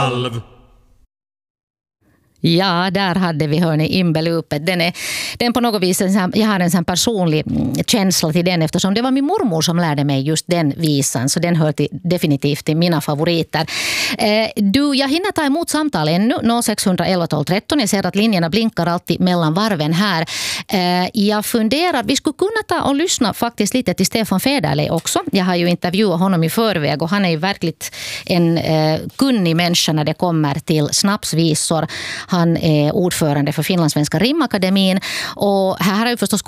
Ja, där hade vi hörni Imbelupet. Den på något vis, jag har en sån personlig känsla till den eftersom det var min mormor som lärde mig just den visan. Så den hör definitivt till mina favoriter. Jag hinner ta emot samtal ännu, 0611 12 13. Jag ser att linjerna blinkar alltid mellan varven här. Jag funderar, vi skulle kunna ta och lyssna faktiskt lite till Stefan Federley också. Jag har ju intervjuat honom i förväg och han är ju verkligen en kunnig människa när det kommer till snapsvisor. Han är ordförande för Finlandssvenska rimakademin och här har jag förstås